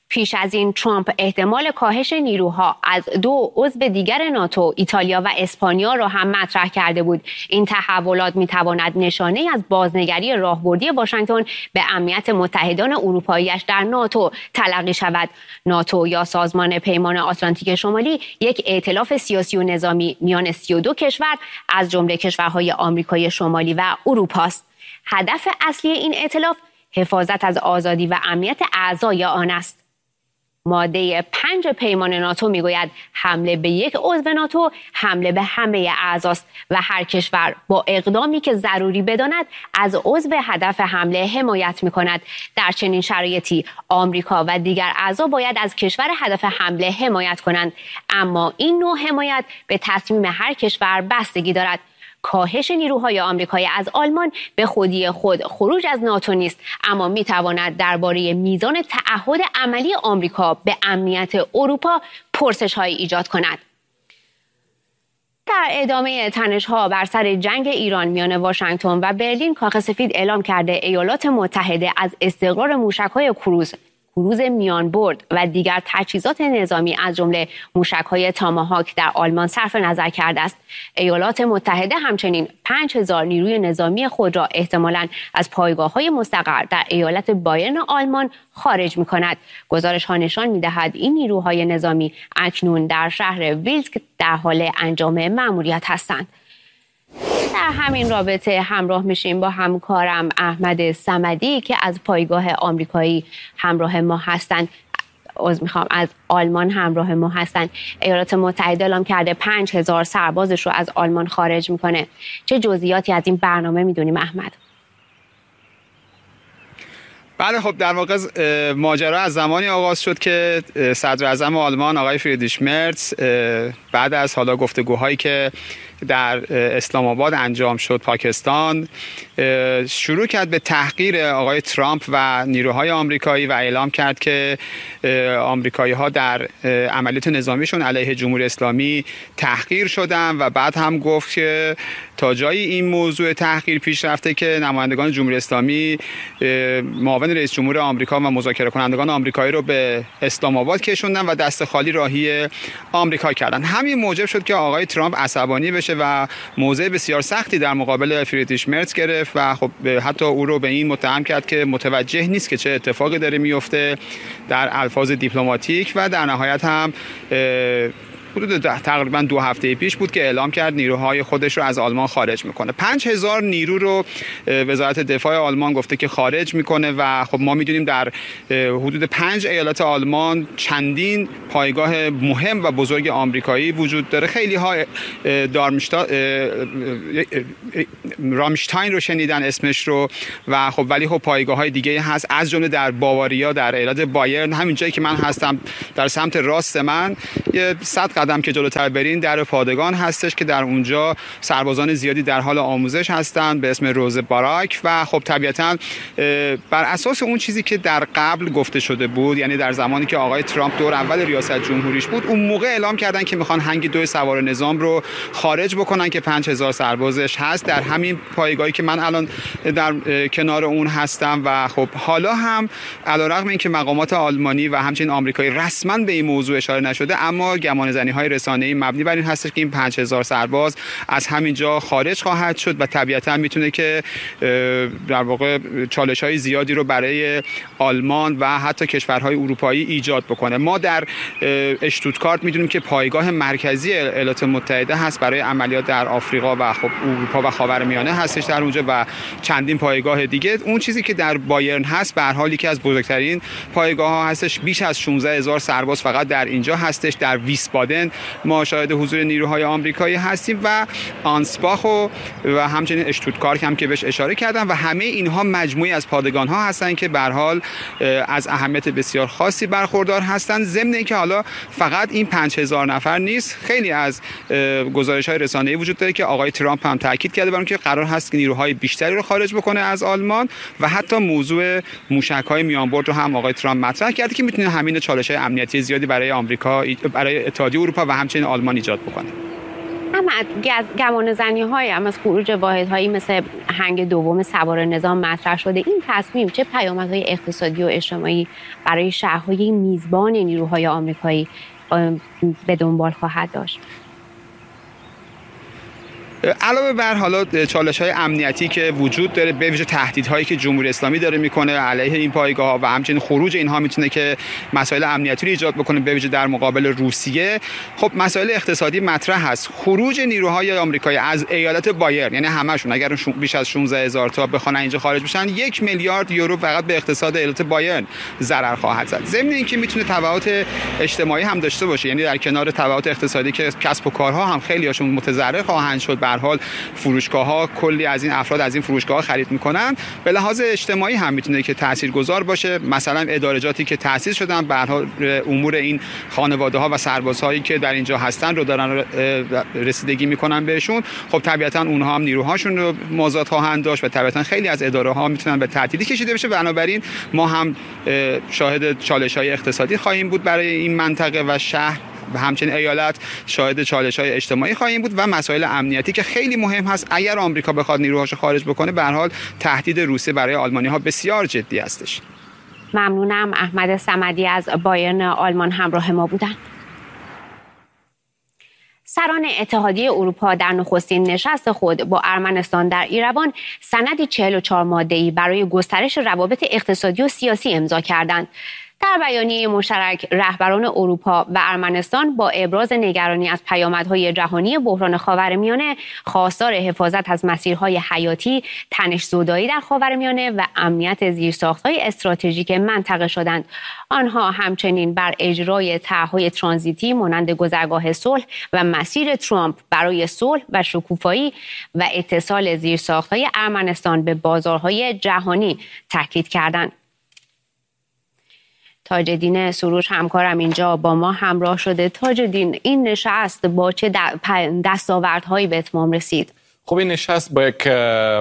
پیش از این ترامپ احتمال کاهش نیروها از 2 عضو دیگر ناتو، ایتالیا و اسپانیا را هم مطرح کرده بود. این تحولات میتواند نشانه از بازنگری راهبردی واشنگتن به امنیت متحدان اروپاییش در ناتو تلقی شود. ناتو یا سازمان پیمان آتلانتیک شمالی یک ائتلاف سیاسی و نظامی میان 32 کشور از جمله کشورهای آمریکای شمالی و اروپا است. هدف اصلی این ائتلاف حفاظت از آزادی و امنیت اعضای آن است. ماده 5 پیمان ناتو میگوید حمله به یک عضو ناتو حمله به همه اعضاست و هر کشور با اقدامی که ضروری بداند از عضو هدف حمله حمایت میکند. در چنین شرایطی آمریکا و دیگر اعضا باید از کشور هدف حمله حمایت کنند، اما این نوع حمایت به تصمیم هر کشور بستگی دارد. کاهش نیروهای آمریکایی از آلمان به خودی خود خروج از ناتو نیست، اما میتواند درباره میزان تعهد عملی آمریکا به امنیت اروپا پرسش‌هایی ایجاد کند. در ادامه تنش‌ها بر سر جنگ ایران میان واشنگتن و برلین، کاخ سفید اعلام کرده ایالات متحده از استقرار موشک‌های کروز میان برد و دیگر تجهیزات نظامی از جمله موشک‌های تاماهاک در آلمان صرف نظر کرده است. ایالات متحده همچنین 5000 نیروی نظامی خود را احتمالاً از پایگاه‌های مستقر در ایالت بایرن آلمان خارج می‌کند. گزارش‌ها نشان می‌دهد این نیروهای نظامی اکنون در شهر ویلسک در حال انجام مأموریت هستند. در همین رابطه همراه میشیم با همکارم احمد صمدی که از پایگاه آمریکایی همراه ما هستند. از آلمان همراه ما هستند. ایالات متحده اعلام کرده 5000 سربازش رو از آلمان خارج میکنه. چه جزئیاتی از این برنامه میدونیم احمد؟ بله، خب در واقع ماجرا از زمانی آغاز شد که صدر اعظم آلمان آقای فریدریش مرتز بعد از حالا گفتگوهایی که در اسلام آباد انجام شد پاکستان شروع کرد به تحقیر آقای ترامپ و نیروهای آمریکایی و اعلام کرد که آمریکایی ها در عملیات نظامیشون علیه جمهوری اسلامی تحقیر شدن و بعد هم گفت که تا جایی این موضوع تحقیر پیش رفته که نمایندگان جمهوری اسلامی معاون رئیس جمهور آمریکا و مذاکره کنندگان آمریکایی رو به اسلام آباد کشوندن و دست خالی راهی آمریکا کردن. همین موجب شد که آقای ترامپ عصبانی بشه و موضع بسیار سختی در مقابل فریدریش مرتز گرفت و خب حتی او رو به این متهم کرد که متوجه نیست که چه اتفاقی داره میفته در الفاظ دیپلماتیک و در نهایت هم حدود تقریبا 2 هفته پیش بود که اعلام کرد نیروهای خودش رو از آلمان خارج میکنه. 5000 نیرو رو وزارت دفاع آلمان گفته که خارج میکنه و خب ما میدونیم در حدود 5 ایالت آلمان چندین پایگاه مهم و بزرگ آمریکایی وجود داره. خیلی ها رامشتاین رو شنیدن اسمش رو و خب ولی خب پایگاه های دیگه هست از جمله در باواریا، در ایالت بایرن، همین جایی که من هستم در سمت راست من 100 قدم که جلوتر برین در پادگان هستش که در اونجا سربازان زیادی در حال آموزش هستند به اسم روز باراک و خب طبیعتاً بر اساس اون چیزی که در قبل گفته شده بود، یعنی در زمانی که آقای ترامپ دور اول ریاست جمهوریش بود، اون موقع اعلام کردن که میخوان هنگ 2 سوار نظام رو خارج بکنن که 5000 سربازش هست در همین پایگاهی که من الان در کنار اون هستم و خب حالا هم علیرغم اینکه مقامات آلمانی و همچنین آمریکایی رسما به این موضوع اشاره نشده، اما گمانه‌زنی‌های رسانه‌ای مبنی بر این هستش که این 5000 سرباز از همین جا خارج خواهد شد و طبیعتاً میتونه که در واقع چالش‌های زیادی رو برای آلمان و حتی کشورهای اروپایی ایجاد بکنه. ما در اشتوتگارت میدونیم که پایگاه مرکزی ایالات متحده هست برای عملیات در آفریقا و خب اروپا و خاورمیانه هستش در اونجا و چندین پایگاه دیگه. اون چیزی که در بایرن هست به هر حال یکی از بزرگترین پایگاه‌ها هستش، بیش از 16000 سرباز فقط در اینجا هستش. در ویسبادن ما شاهد حضور نیروهای آمریکایی هستیم و آنسباخ و همچنین اشتوتگارت هم که بهش اشاره کردم و همه اینها مجموعی از پادگان‌ها هستن که به هر حال از اهمیت بسیار خاصی برخوردار هستند. ضمن اینکه حالا فقط این 5000 نفر نیست، خیلی از گزارش‌های رسانه‌ای وجود داره که آقای ترامپ هم تاکید کرده بر اینکه قرار هست که نیروهای بیشتری رو خارج بکنه از آلمان و حتی موضوع موشک‌های میانبرد رو هم آقای ترامپ مطرح کرده که میتونه همین چالش‌های امنیتی زیادی برای آمریکا، برای اتحادیه اروپا و همچنین آلمان ایجاد بکنه. احمد، گمان زنی های هم از خروج واحدهایی مثل هنگ دوم سوار نظام مطرح شده. این تصمیم چه پیامدهای اقتصادی و اجتماعی برای شهرهای میزبان نیروهای آمریکایی به دنبال خواهد داشت؟ علاوه بر حالا چالش‌های امنیتی که وجود داره، به ویژه تهدیدهایی که جمهوری اسلامی داره میکنه علیه این پایگاه‌ها و همچنین خروج اینها میتونه که مسائل امنیتی رو ایجاد بکنه، به ویژه در مقابل روسیه. خب مسائل اقتصادی مطرح هست. خروج نیروهای آمریکایی از ایالت بایرن، یعنی همشون اگر بیش از 16000 تا بخوان اینجا خارج بشن، 1 میلیارد یورو فقط به اقتصاد ایالت بایرن ضرر خواهد زد. ضمن اینکه میتونه تبعات اجتماعی هم داشته باشه، یعنی در کنار تبعات اقتصادی که کسب و کارها هم خیلیاشون متضرر خواهند شد. به هر حال فروشگاه‌ها کلی از این افراد از این فروشگاه‌ها خرید می‌کنن. به لحاظ اجتماعی هم میتونه که تاثیرگذار باشه. مثلا ادارجاتی که تأسیس شدن، به هر حال امور این خانواده‌ها و سربازهایی که در اینجا هستن رو دارن رسیدگی می‌کنن بهشون. خب طبیعتاً اونها هم نیروهاشون رو مازاد خواهند داشت و طبیعتاً خیلی از اداره‌ها میتونن به تعطیلی کشیده بشه. بنابراین ما هم شاهد چالش‌های اقتصادی خواهیم بود برای این منطقه و شهر و همچنین ایالت. شاهد چالش‌های اجتماعی خواهیم بود و مسائل امنیتی که خیلی مهم هست. اگر آمریکا بخواد نیروهاشو خارج بکنه، به هر حال تهدید روسیه برای آلمانی‌ها بسیار جدی هستش. ممنونم. احمد صمدی از بایرن آلمان همراه ما بودند. سران اتحادیه اروپا در نخستین نشست خود با ارمنستان در ایروان سندی 44 ماده‌ای برای گسترش روابط اقتصادی و سیاسی امضا کردند. در بیانیه مشترک، رهبران اروپا و ارمنستان با ابراز نگرانی از پیامدهای جهانی بحران خاورمیانه، خواستار حفاظت از مسیرهای حیاتی، تنش‌زدایی در خاورمیانه و امنیت زیرساخت‌های استراتژیک منطقه شدند. آنها همچنین بر اجرای طرح‌های ترانزیتی مانند گذرگاه صلح و مسیر ترامپ برای صلح و شکوفایی و اتصال زیرساخت‌های ارمنستان به بازارهای جهانی تاکید کردند. تاج‌الدین سروش همکارم اینجا با ما همراه شده. تاج‌الدین، این نشست با چه دستاوردهایی به اتمام رسید؟ خب این نشست با یک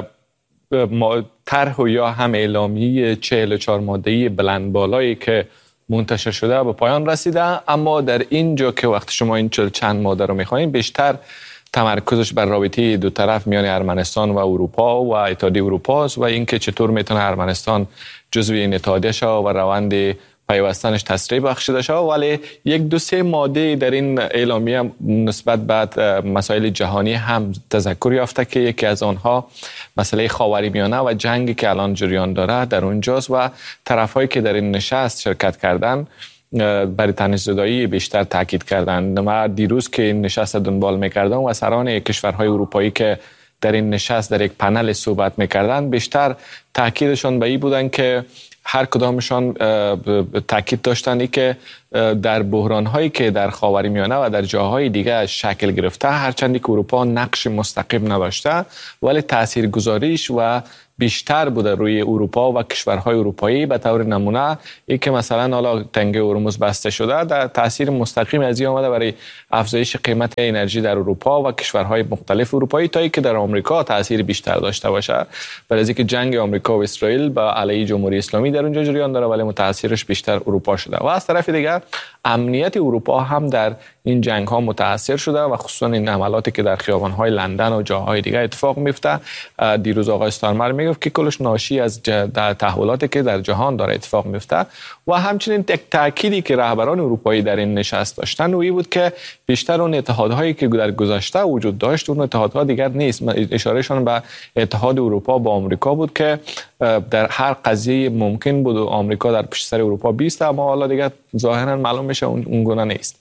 طرح یا هم اعلامیه 44 ماده‌ای بلند بالایی که منتشر شده به پایان رسیده. اما در اینجا که وقت شما این چند ماده رو می‌خواید، بیشتر تمرکزش بر رابطه دو طرف میان ارمنستان و اروپا و اتحادیه اروپا است و اینکه چطور میتونه ارمنستان جزو این اتحادیه شود و روند پیوستنش تسریع بخشیده شد. ولی یک دو سه ماده در این اعلامیه نسبت به مسائل جهانی هم تذکر یافته که یکی از آنها مسئله خاورمیانه و جنگی که الان جریان داره در اونجاست و طرفایی که در این نشست شرکت کردن برای تنش‌زدایی بیشتر تاکید کردند. ما دیروز که این نشست دنبال می‌کردم و سران کشورهای اروپایی که در این نشست در یک پنل صحبت می‌کردند، بیشتر تاکیدشون به این بودن که هر کدامشان تاکید داشتند که در بحران‌هایی که در خاورمیانه و در جاهای دیگه شکل گرفته، هرچند که اروپا نقش مستقیم نداشته ولی تاثیرگذاریش و بیشتر بوده روی اروپا و کشورهای اروپایی. به طور نمونه این که مثلا حالا تنگه هرمز بسته شده، در تاثیر مستقیم از این آمده برای افزایش قیمت انرژی در اروپا و کشورهای مختلف اروپایی، تا اینکه در آمریکا تاثیر بیشتر داشته باشه. برای اینکه جنگ آمریکا و اسرائیل با علیه جمهوری اسلامی در اونجا جریان داره ولی متاثرش بیشتر اروپا شده. و از طرف دیگر امنیت اروپا هم در این جنگ ها متاثر شده و خصوصا این عملاتی که در خیابان های لندن و جاهای دیگه اتفاق میفته. دیروز آقای استارمر میگفت که کلش ناشی از تحولاتی که در جهان داره اتفاق میفته. و همچنین تأکیدی که رهبران اروپایی در این نشست داشتن و این بود که بیشتر اون اتحادهایی که در گذشته وجود داشت اون اتحادها دیگر نیست. اشارهشون به اتحاد اروپا با آمریکا بود که در هر قضیه ممکن بود آمریکا در پشت سر اروپا بیسته، اما حالا دیگه ظاهرا معلوم میشه اون گونه نیست.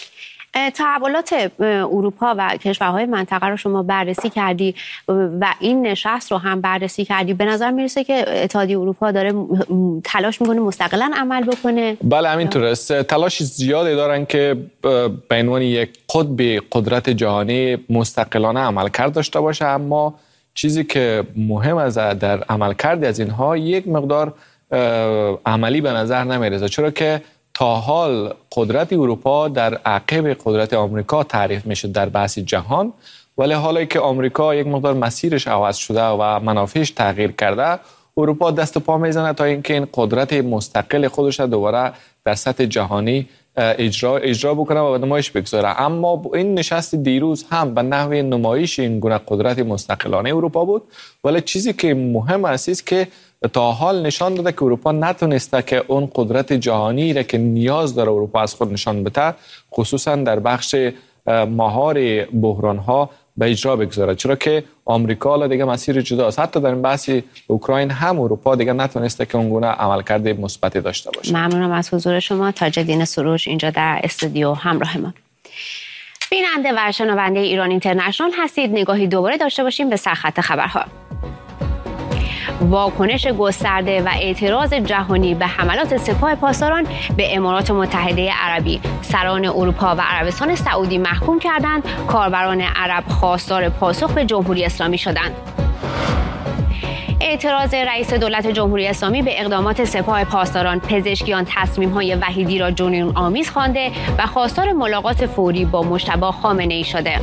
تحولات اروپا و کشورهای منطقه رو شما بررسی کردی و این نشست رو هم بررسی کردی. به نظر میرسه که اتحادیه اروپا داره تلاش میکنه مستقلاً عمل بکنه؟ بله همینطور است. تلاش زیادی دارن که به عنوان یک قطب قدرت جهانی مستقلانه عملکرد داشته باشه، اما چیزی که مهم از در عملکرد از اینها یک مقدار عملی به نظر نمیرسه، چرا که تا حال قدرت اروپا در عقب قدرت آمریکا تعریف میشه در بحث جهان، ولی حالا که آمریکا یک مقدار مسیرش عوض شده و منافعش تغییر کرده، اروپا دست و پا میزنه تا اینکه این قدرت مستقل خودش دوباره در سطح جهانی اجرا بکنه و به نمایش بگذاره. اما این نشست دیروز هم به نحو نمایش این گونه قدرت مستقلانه اروپا بود، ولی چیزی که مهم است که تا حال نشان داده که اروپا نتونسته که اون قدرت جهانی را که نیاز داره اروپا از خود نشان بده، خصوصا در بخش مهار بحران ها به اجرا بگذاره، چرا که آمریکا دیگه مسیر جداست. حتی در این بحث اوکراین هم اروپا دیگه نتونسته که اونگونه عملکرد مثبتی داشته باشه. ممنونم از حضور شما. تاج‌الدین سروش اینجا در استودیو همراه ما. بیننده و شنونده ایران اینترنشنال هستید. نگاهی دوباره داشته باشیم به سرخط خبرها. واکنش گسترده و اعتراض جهانی به حملات سپاه پاسداران به امارات متحده عربی. سران اروپا و عربستان سعودی محکوم کردند کاربران عرب خواستار پاسخ به جمهوری اسلامی شدند. اعتراض رئیس دولت جمهوری اسلامی به اقدامات سپاه پاسداران، پزشکیان تصمیم‌های وحیدی را جنون آمیز خوانده و خواستار ملاقات فوری با مجتبی خامنه‌ای شده.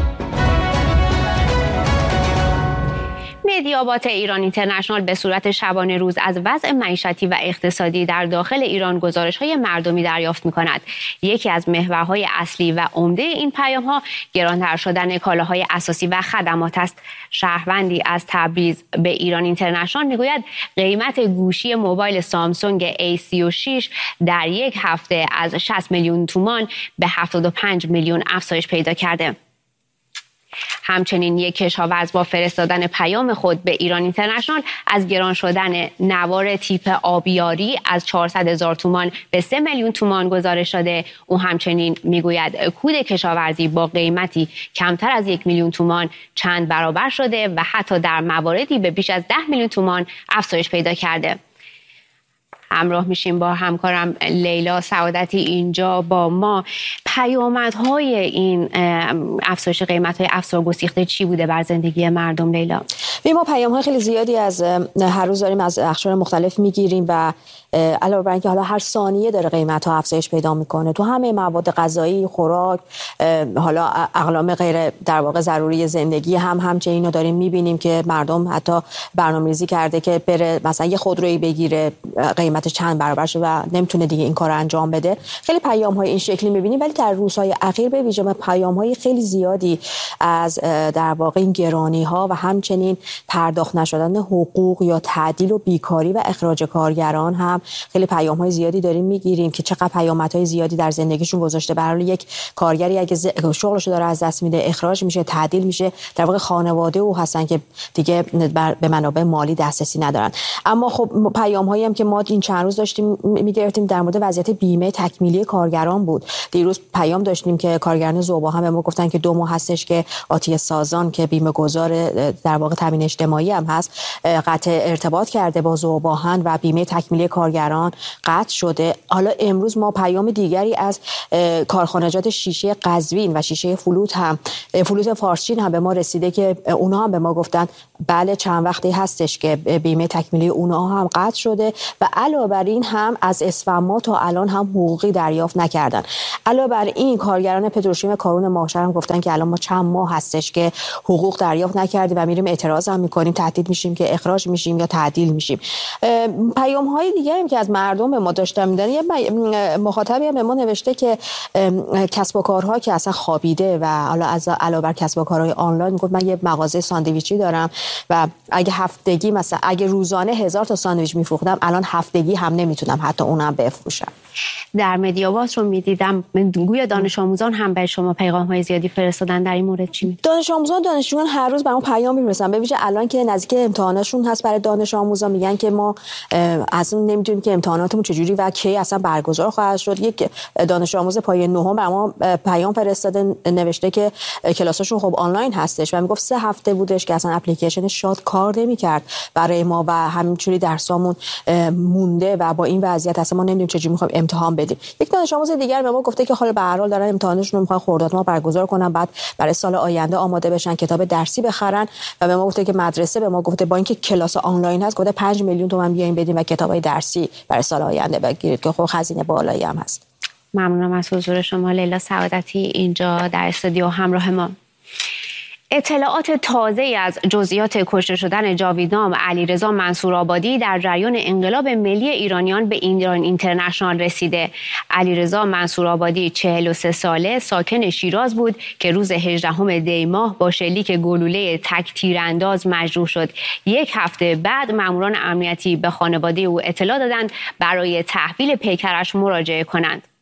مدیابات ایران اینترنشنال به صورت شبانه روز از وضع معیشتی و اقتصادی در داخل ایران گزارش‌های مردمی دریافت می‌کند. یکی از محورهای اصلی و عمده این پیام‌ها گرانتر شدن کالاهای اساسی و خدمات است. شهروندی از تبریز به ایران اینترنشنال می‌گوید قیمت گوشی موبایل سامسونگ A36 در یک هفته از 60 میلیون تومان به 75 میلیون افزایش پیدا کرده. همچنین یک کشاورز با فرستادن پیام خود به ایران اینترنشنال از گران شدن نوار تیپ آبیاری از 400,000 تومان به 3 میلیون تومان گزارش داده. او همچنین میگوید کود کشاورزی با قیمتی کمتر از 1 میلیون تومان چند برابر شده و حتی در مواردی به بیش از 10 میلیون تومان افزایش پیدا کرده. همراه میشیم با همکارم لیلا سعادتی اینجا با ما. پیامدهای این افزایش قیمت‌های افزارگسیخته چی بوده بر زندگی مردم لیلا؟ ما پیام‌های خیلی زیادی از هر روز داریم از اقشار مختلف میگیریم و علاوه بر اینکه حالا هر ثانیه داره قیمت‌ها افزایش پیدا میکنه تو همه مواد غذایی، خوراک، حالا اقلام غیر در واقع ضروری زندگی همچنین رو داریم میبینیم که مردم حتی برنامه‌ریزی کرده که بره مثلا یه خودرویی بگیره قیمتش چند برابر شه و نمیتونه دیگه این کار انجام بده. خیلی پیام‌های این شکلی میبینیم، ولی در روزهای اخیر به ویژه پیام‌های خیلی زیادی از در واقع این گرانی‌ها و همچنین پرداخت نشدن حقوق یا تعدیل و بیکاری و اخراج کارگران هم خیلی پیام‌های زیادی داریم میگیریم که چقدر پیامدهای زیادی در زندگیشون گذاشته. به هر حال یک کارگری اگه شغلشو داره از دست میده، اخراج میشه، تعدیل میشه، در واقع خانواده او هستن که دیگه به منابع مالی دسترسی ندارن. اما خب پیام‌هایی هم که ما این چند روز داشتیم میگرفتیم در مورد وضعیت بیمه تکمیلی کارگران بود. دیروز پیام داشتیم که کارگران ذوبا هم به ما گفتن که 2 ماه هستش که آتیه سازان که بیمه گذار در واقع تامین اجتماعی هم هست قطع ارتباط کرده با ذوباهن و بیمه تکمیلی کارگران قطع شده. حالا امروز ما پیام دیگری از کارخانجات شیشه قزوین و شیشه فلوت فارسچین هم به ما رسیده که اونها هم به ما گفتن بله چند وقتی هستش که بیمه تکمیلی اونها هم قطع شده و علاوه بر این هم از اسفند ماه تا الان هم حقوقی دریافت نکردن. علاوه بر این کارگران پتروشیم کارون ماهشهر هم گفتن که الان ما چند ماه هستش که حقوق دریافت نکردیم و میریم اعتراض هم میکنیم، تهدید میشیم که اخراج میشیم یا تعدیل میشیم. پیام های دیگه هم که از مردم به ما داشتن میدن، یه مخاطبی هم به ما نوشته که کسب و کارها که اصلا خوابیده و حالا از علاوه بر کسب و کارهای آنلاین میگفت من یه مغازه ساندویچی دارم و اگه هفتگی مثلا اگه روزانه 1000 تا ساندویچ میفروختم الان هفتگی هم نمیتونم حتی اونم بفروشم. در مدیابات رو میدیدم گویا دانش آموزان هم به شما پیغام‌های زیادی فرستادن، در این مورد چی میگید؟ دانش آموزان دانشجویان هر روز برام پیام میرسن، به ویژه الان که نزدیک امتحاناشون هست برای دانش آموزان میگن که ما از اون نمیدونیم که امتحاناتمون چجوری و کی اصلا برگزار خواهد شد. یک دانش آموز پایه نهم برام پیام فرستاده نوشته که کلاساشون خب آنلاین هستش و میگفت 3 هفته بودش که اصلا اپلیکیشن شاد کار نمیکرد برای ما و همینجوری درسامون مونده و با این وضعیت اصلا ما نمیدونیم چجوری میخوایم امتحان بدیم. یک دانش آموز دیگر به ما گفته که حالا به هر حال دارن امتحانشون رو میخوان خرداد ماه برگزار کنن، بعد برای سال آینده آماده بشن، کتاب درسی بخرن و به ما گفته که مدرسه به ما گفته با اینکه کلاس آنلاین هست گفته 5 میلیون تومان بیاین بدیم و کتابای درسی برای سال آینده بگیرید که خب خزینه بالایی هم هست. ممنونم از حضور شما لیلا سعادتی اینجا در استودیو همراه ما. اطلاعات تازه از جزئیات کشته شدن جاویدنام علیرضا منصورآبادی در جریان انقلاب ملی ایرانیان به ایران اینترنشنال رسیده. علیرضا منصورآبادی 43 ساله ساکن شیراز بود که روز 18 دی ماه با شلیک گلوله تک تیرانداز مجروح شد. یک هفته بعد ماموران امنیتی به خانواده او اطلاع دادند برای تحویل پیکرش مراجعه کنند.